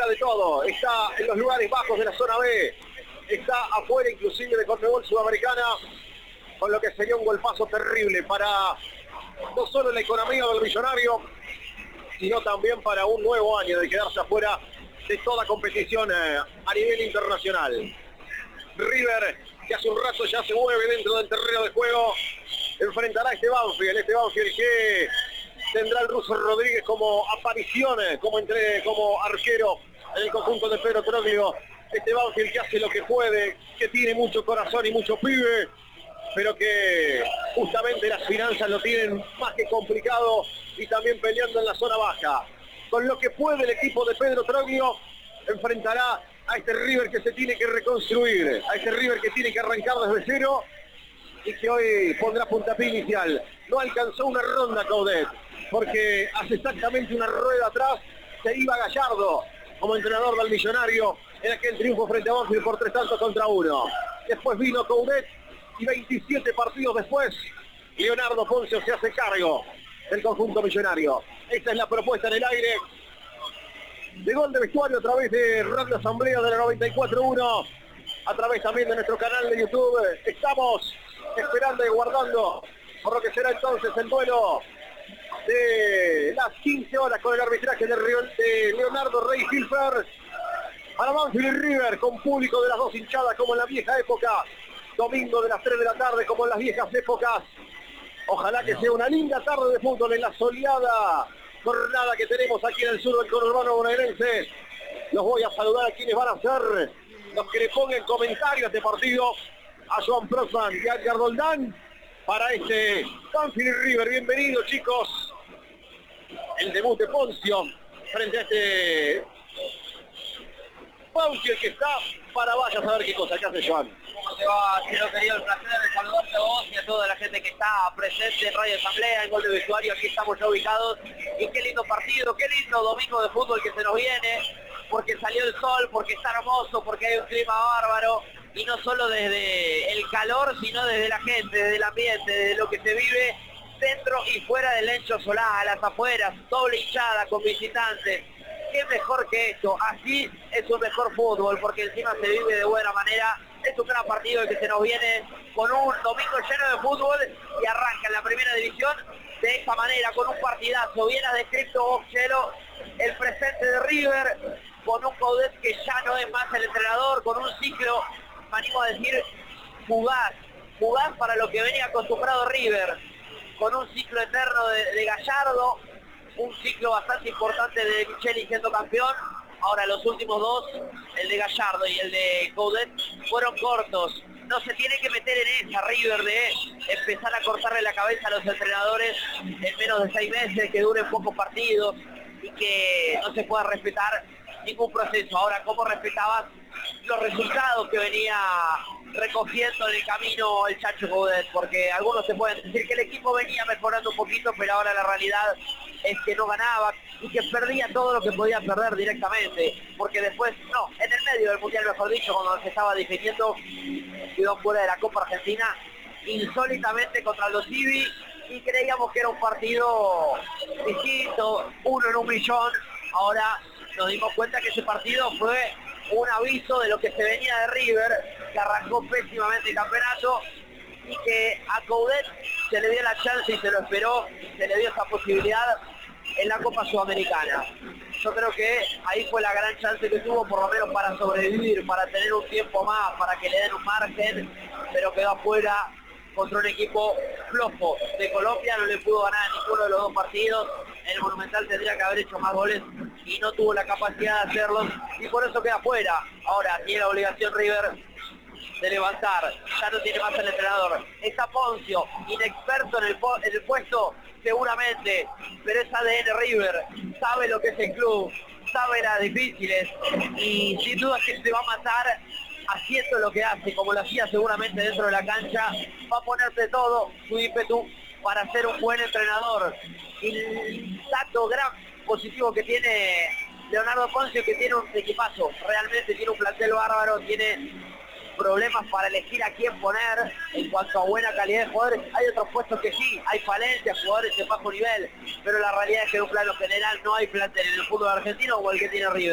afuera de todo, está en los lugares bajos de la zona B, está afuera inclusive de Conmebol Sudamericana, con lo que sería un golpazo terrible para no solo la economía del Millonario, sino también para un nuevo año de quedarse afuera de toda competición a nivel internacional. River, que hace un rato ya se mueve dentro del terreno de juego, enfrentará a este Banfield que tendrá el ruso Rodríguez como aparición, como arquero en el conjunto de Pedro Troglio. Este Banfield que hace lo que puede, que tiene mucho corazón y mucho pibe, pero que justamente las finanzas lo tienen más que complicado y también peleando en la zona baja. Con lo que puede el equipo de Pedro Troglio, enfrentará a este River que se tiene que reconstruir, a este River que tiene que arrancar desde cero y que hoy pondrá puntapié inicial. No alcanzó una ronda Coudet, porque hace exactamente una rueda atrás se iba Gallardo como entrenador del Millonario en aquel triunfo frente a Banfield por 3-1. Después vino Coudet y 27 partidos después Leonardo Poncio se hace cargo del conjunto millonario. Esta es la propuesta en el aire de Gol de Vestuario a través de Radio Asamblea de la 94.1, a través también de nuestro canal de YouTube. Estamos esperando y guardando por lo que será entonces el duelo de las 15 horas con el arbitraje de Leonardo Rey Hilfer para Banfield y River, con público de las dos hinchadas como en la vieja época, domingo de las 3 de la tarde como en las viejas épocas. Ojalá que sea una linda tarde de fútbol en la soleada jornada que tenemos aquí en el sur del conurbano bonaerense. Los voy a saludar a quienes van a ser los que le pongan comentarios de partido, a Joan Prosman y a Edgar Roldán para este Banfield y River. Bienvenidos, chicos. El debut de Poncio frente a este Banfield que está para vaya a saber qué cosa. ¿Qué hace Joan? ¿Cómo te va, Chelo querido? El placer de saludarte a vos y a toda la gente que está presente en Radio Asamblea, en Gol de Vestuario. Aquí estamos ya ubicados. Y qué lindo partido, qué lindo domingo de fútbol que se nos viene, porque salió el sol, porque está hermoso, porque hay un clima bárbaro. Y no solo desde el calor, sino desde la gente, desde el ambiente, desde lo que se vive dentro y fuera del Lencho Solá, a las afueras, doble hinchada con visitantes. Qué mejor que esto, así es un mejor fútbol, porque encima se vive de buena manera. Es un gran partido que se nos viene con un domingo lleno de fútbol y arranca en la primera división de esta manera, con un partidazo. Bien has descrito vos, Chelo, el presente de River, con un Coudet que ya no es más el entrenador, con un ciclo, me animo a decir, fugaz para lo que venía acostumbrado River, con un ciclo eterno de Gallardo, un ciclo bastante importante de Micheli siendo campeón. Ahora los últimos dos, el de Gallardo y el de Coudet, fueron cortos. No se tiene que meter en esa River de empezar a cortarle la cabeza a los entrenadores en menos de 6 meses, que duren pocos partidos y que no se pueda respetar ningún proceso. Ahora, ¿cómo respetabas los resultados que venía recogiendo en el camino el Chacho Coudet? Porque algunos se pueden decir que el equipo venía mejorando un poquito, pero ahora la realidad es que no ganaba y que perdía todo lo que podía perder directamente, porque después, no, en el medio del Mundial, mejor dicho, cuando se estaba definiendo, quedó fuera de la Copa Argentina insólitamente contra los Civi, y creíamos que era un partido distinto, 1 en 1.000.000. Ahora nos dimos cuenta que ese partido fue un aviso de lo que se venía de River, que arrancó pésimamente el campeonato y que a Coudet se le dio la chance y se lo esperó, se le dio esa posibilidad en la Copa Sudamericana. Yo creo que ahí fue la gran chance que tuvo, por lo menos para sobrevivir, para tener un tiempo más, para que le den un margen, pero quedó afuera contra un equipo flojo de Colombia. No le pudo ganar ninguno de los dos partidos. En el Monumental tendría que haber hecho más goles y no tuvo la capacidad de hacerlos, y por eso queda afuera. Ahora tiene la obligación River de levantar, ya no tiene más el entrenador. Está Poncio, inexperto en el puesto seguramente, pero es ADN River, sabe lo que es el club, sabe las difíciles y sin duda que se va a matar haciendo lo que hace, como lo hacía seguramente dentro de la cancha. Va a ponerte todo su ímpetu para ser un buen entrenador. Y el dato gran positivo que tiene Leonardo Poncio, que tiene un equipazo, realmente tiene un plantel bárbaro, tiene problemas para elegir a quién poner en cuanto a buena calidad de jugadores. Hay otros puestos que sí, hay falencias, jugadores de bajo nivel, pero la realidad es que en un plano general no hay plantel en el fútbol argentino como el que tiene River.